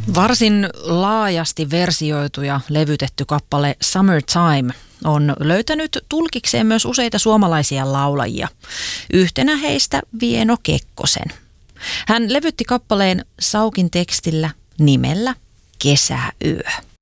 Varsin laajasti versioitu ja levytetty kappale Summertime on löytänyt tulkikseen myös useita suomalaisia laulajia. Yhtenä heistä Vieno Kekkosen. Hän levytti kappaleen Saukin tekstillä nimellä Kesäyö.